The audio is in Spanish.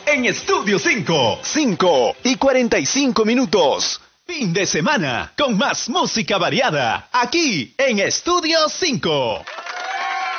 en Estudio 5. 5:45. Fin de semana con más música variada aquí en Estudio 5.